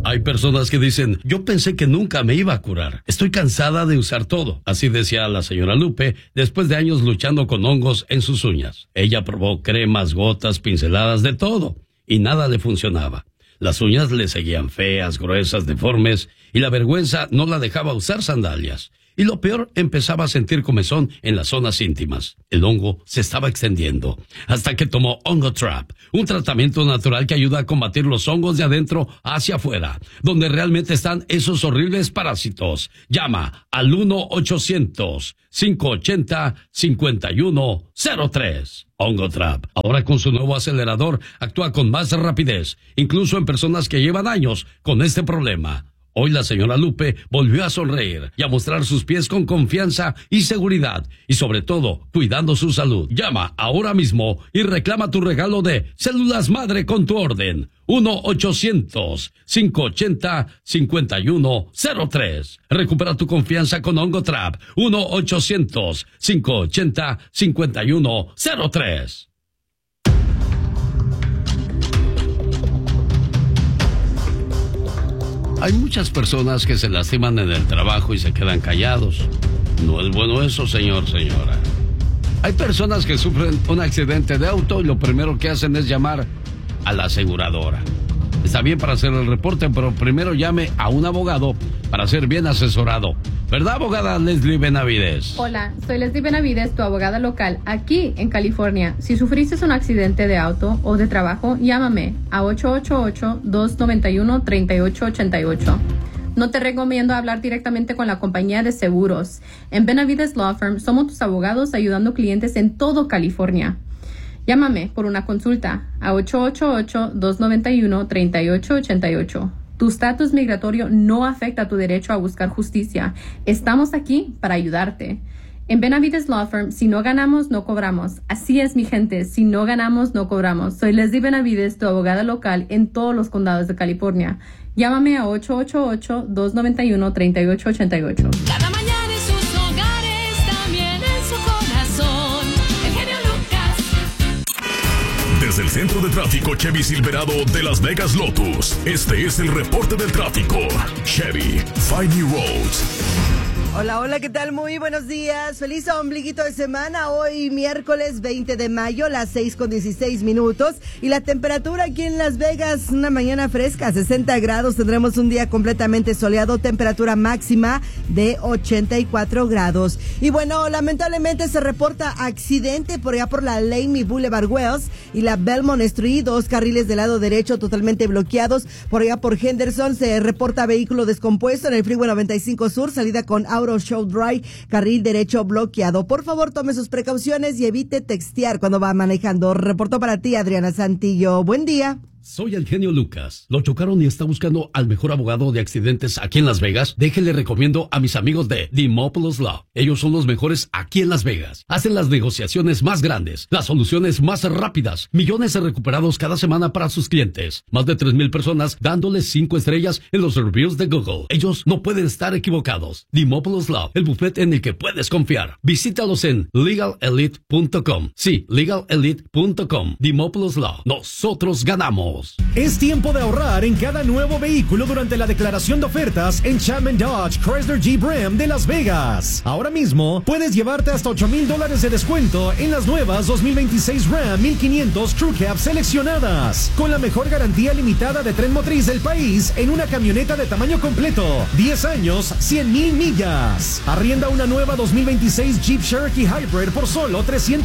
Hay personas que dicen, yo pensé que nunca me iba a curar. Estoy cansada de usar todo. Así decía la señora Lupe después de años luchando con hongos en sus uñas. Ella probó cremas, gotas, pinceladas, de todo. Y nada le funcionaba. Las uñas le seguían feas, gruesas, deformes. Y la vergüenza no la dejaba usar sandalias. Y lo peor, empezaba a sentir comezón en las zonas íntimas. El hongo se estaba extendiendo, hasta que tomó Ongotrap, un tratamiento natural que ayuda a combatir los hongos de adentro hacia afuera, donde realmente están esos horribles parásitos. Llama al 1-800-580-5103. Ongotrap, ahora con su nuevo acelerador, actúa con más rapidez, incluso en personas que llevan años con este problema. Hoy la señora Lupe volvió a sonreír y a mostrar sus pies con confianza y seguridad, y sobre todo, cuidando su salud. Llama ahora mismo y reclama tu regalo de Células Madre con tu orden. 1-800-580-5103. Recupera tu confianza con Ongotrap. 1-800-580-5103. Hay muchas personas que se lastiman en el trabajo y se quedan callados. No es bueno eso, señora. Hay personas que sufren un accidente de auto y lo primero que hacen es llamar a la aseguradora. Está bien para hacer el reporte, pero primero llame a un abogado para ser bien asesorado. ¿Verdad, abogada Leslie Benavides? Hola, soy Leslie Benavides, tu abogada local, aquí en California. Si sufriste un accidente de auto o de trabajo, llámame a 888-291-3888. No te recomiendo hablar directamente con la compañía de seguros. En Benavides Law Firm somos tus abogados ayudando clientes en todo California. Llámame por una consulta a 888-291-3888. Tu estatus migratorio no afecta tu derecho a buscar justicia. Estamos aquí para ayudarte. En Benavides Law Firm, si no ganamos, no cobramos. Así es, mi gente, si no ganamos, no cobramos. Soy Leslie Benavides, tu abogada local en todos los condados de California. Llámame a 888-291-3888. Cada mañana en sus hogares, también en su corazón. El genio Lucas. Desde el centro de tráfico Chevy Silverado de Las Vegas Lotus, este es el reporte del tráfico. Chevy, find new roads. Hola, hola, ¿qué tal? Muy buenos días. Feliz ombliguito de semana. Hoy miércoles 20 de mayo, las 6:16. Y la temperatura aquí en Las Vegas, una mañana fresca, 60 grados. Tendremos un día completamente soleado, temperatura máxima de 84 grados. Y bueno, lamentablemente se reporta accidente por allá por la Lamy Boulevard Wells y la Belmont Street, 2 carriles del lado derecho totalmente bloqueados. Por allá por Henderson se reporta vehículo descompuesto en el Freeway 95 Sur, salida con Auto Show Drive, carril derecho bloqueado. Por favor, tome sus precauciones y evite textear cuando va manejando. Reportó para ti, Adriana Santillo. Buen día. Soy el genio Lucas. ¿Lo chocaron y está buscando al mejor abogado de accidentes aquí en Las Vegas? Déjenle recomiendo a mis amigos de Dimopoulos Law. Ellos son los mejores aquí en Las Vegas. Hacen las negociaciones más grandes, las soluciones más rápidas, millones de recuperados cada semana para sus clientes. Más de 3,000 personas dándoles 5 estrellas en los reviews de Google. Ellos no pueden estar equivocados. Dimopoulos Law, el bufete en el que puedes confiar. Visítalos en legalelite.com. Sí, legalelite.com. Dimopoulos Law. Nosotros ganamos. Es tiempo de ahorrar en cada nuevo vehículo durante la declaración de ofertas en Chapman Dodge Chrysler Jeep Ram de Las Vegas. Ahora mismo puedes llevarte hasta $8,000 de descuento en las nuevas 2026 Ram 1500 Crew Cab seleccionadas, con la mejor garantía limitada de tren motriz del país en una camioneta de tamaño completo. 10 años, 100,000 millas. Arrienda una nueva 2026 Jeep Cherokee Hybrid por solo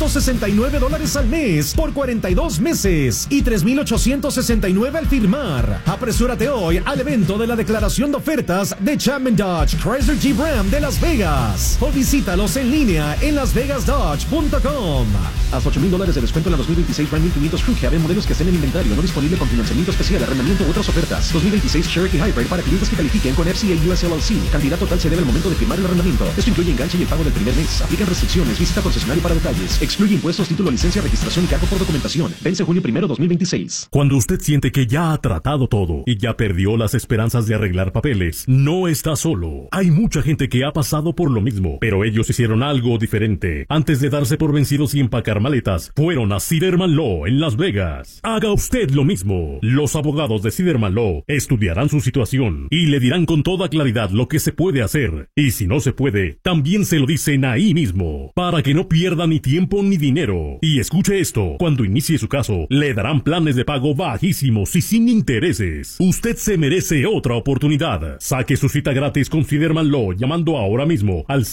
$369 al mes por 42 meses y $3,869 al firmar. Apresúrate hoy al evento de la declaración de ofertas de Chapman Dodge Chrysler Jeep Ram de Las Vegas o visítalos en línea en lasvegasdodge.com. Hasta $8,000 de descuento en la 2026 Ram 1500 Crew Cab en modelos que estén en inventario, no disponible con financiamiento especial, arrendamiento u otras ofertas. 2026 Cherokee Hybrid para clientes que califiquen con FCA US LLC. Cantidad total se debe al momento de firmar el arrendamiento. Esto incluye enganche y el pago del primer mes. Aplican restricciones. Visita concesionario para detalles. Excluye impuestos, título, licencia, registración y cargo por documentación. Vence junio 1, 2026. Cuando usted usted siente que ya ha tratado todo y ya perdió las esperanzas de arreglar papeles, no está solo. Hay mucha gente que ha pasado por lo mismo, pero ellos hicieron algo diferente. Antes de darse por vencidos y empacar maletas, fueron a Siderman Law en Las Vegas. Haga usted lo mismo. Los abogados de Siderman Law estudiarán su situación y le dirán con toda claridad lo que se puede hacer. Y si no se puede, también se lo dicen ahí mismo, para que no pierda ni tiempo ni dinero. Y escuche esto, cuando inicie su caso, le darán planes de pago bajísimos y sin intereses. Usted se merece otra oportunidad. Saque su cita gratis con Siderman Law llamando ahora mismo al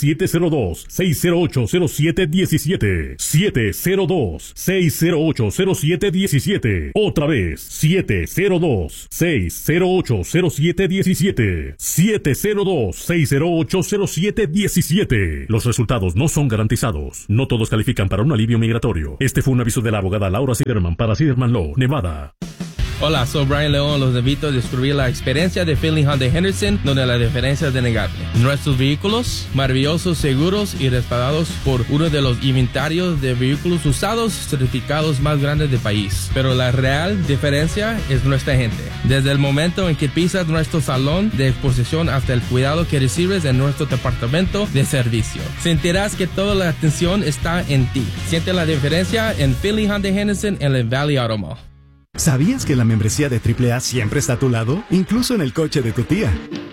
702-608-0717. 702-608-0717. Otra vez, 702-608-0717. 702-608-0717. Los resultados no son garantizados. No todos califican para un alivio migratorio. Este fue un aviso de la abogada Laura Siderman para Siderman Law, Nevada. Hola, soy Brian León. Los invito a descubrir la experiencia de Finley Hyundai Henderson, donde la diferencia es innegable. Nuestros vehículos, maravillosos, seguros y respaldados por uno de los inventarios de vehículos usados certificados más grandes del país. Pero la real diferencia es nuestra gente. Desde el momento en que pisas nuestro salón de exposición hasta el cuidado que recibes en nuestro departamento de servicio, sentirás que toda la atención está en ti. Siente la diferencia en Finley Hyundai Henderson en el Valley Auto Mall. ¿Sabías que la membresía de AAA siempre está a tu lado? Incluso en el coche de tu tía,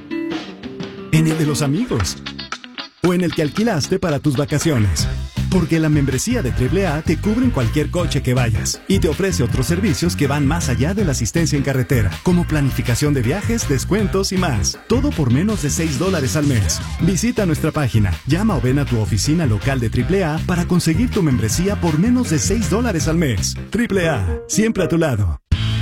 en el de los amigos o en el que alquilaste para tus vacaciones. Porque la membresía de AAA te cubre en cualquier coche que vayas y te ofrece otros servicios que van más allá de la asistencia en carretera, como planificación de viajes, descuentos y más. Todo por menos de $6 al mes. Visita nuestra página, llama o ven a tu oficina local de AAA para conseguir tu membresía por menos de $6 al mes. AAA, siempre a tu lado.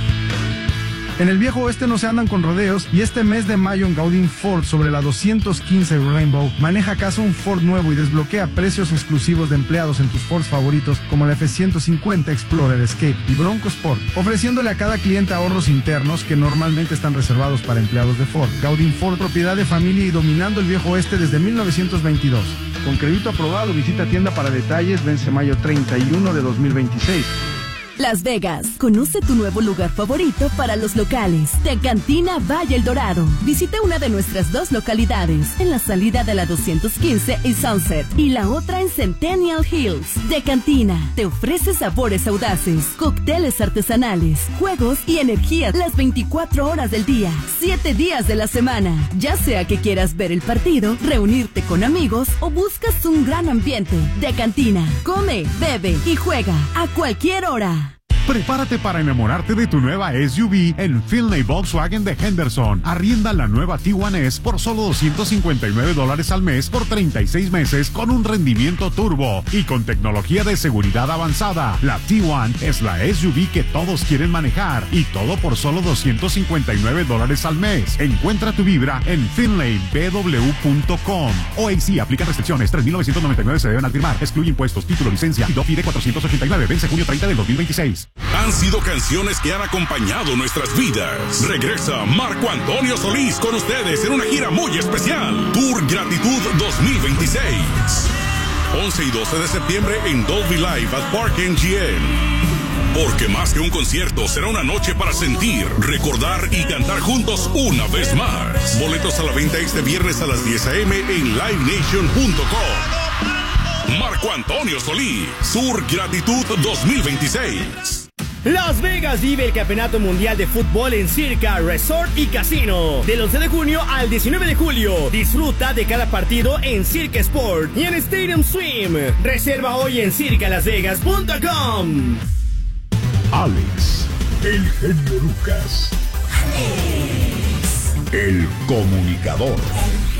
En el Viejo Oeste no se andan con rodeos y este mes de mayo en Gaudin Ford sobre la 215 Rainbow maneja a casa un Ford nuevo y desbloquea precios exclusivos de empleados en tus Fords favoritos como la F-150 Explorer, Escape y Bronco Sport, ofreciéndole a cada cliente ahorros internos que normalmente están reservados para empleados de Ford. Gaudin Ford, propiedad de familia y dominando el Viejo Oeste desde 1922. Con crédito aprobado, visita tienda para detalles, vence mayo 31 de 2026. Las Vegas. Conoce tu nuevo lugar favorito para los locales. De Cantina Valle El Dorado. Visita una de nuestras dos localidades, en la salida de la 215 y Sunset, y la otra en Centennial Hills. De Cantina te ofrece sabores audaces, cócteles artesanales, juegos y energía las 24 horas del día, 7 días de la semana. Ya sea que quieras ver el partido, reunirte con amigos o buscas un gran ambiente. De Cantina. Come, bebe y juega a cualquier hora. Prepárate para enamorarte de tu nueva SUV en Finley Volkswagen de Henderson. Arrienda la nueva T1S por solo $259 al mes por 36 meses con un rendimiento turbo y con tecnología de seguridad avanzada. La T1 es la SUV que todos quieren manejar y todo por solo $259 al mes. Encuentra tu vibra en finleybw.com. OAC aplica restricciones. $3,999 se deben al firmar. Excluye impuestos, título, licencia y DOFI de $489. Vence junio 30 del 2026. Han sido canciones que han acompañado nuestras vidas. Regresa Marco Antonio Solís con ustedes en una gira muy especial. Tour Gratitud 2026. 11 y 12 de septiembre en Dolby Live at Park MGM. Porque más que un concierto, será una noche para sentir, recordar y cantar juntos una vez más. Boletos a la venta este viernes a las 10 a.m. en livenation.com. Marco Antonio Solís, Tour Gratitud 2026. Las Vegas vive el Campeonato Mundial de Fútbol en Circa, Resort y Casino. Del 11 de junio al 19 de julio. Disfruta de cada partido en Circa Sport y en Stadium Swim. Reserva hoy en circalasvegas.com. Alex, el genio Lucas. Alex. El comunicador.